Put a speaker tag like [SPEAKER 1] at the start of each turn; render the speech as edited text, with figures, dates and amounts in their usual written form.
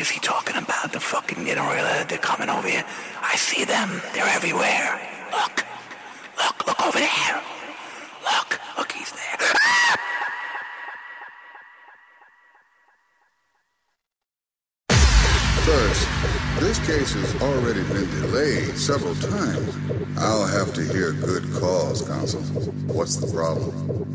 [SPEAKER 1] is he talking about? The fucking guerrilla, they're coming over here. I see them. They're everywhere. Look. Look over there. Look, he's there.
[SPEAKER 2] First, this case has already been delayed several times. I'll have to hear good cause, counsel. What's the problem?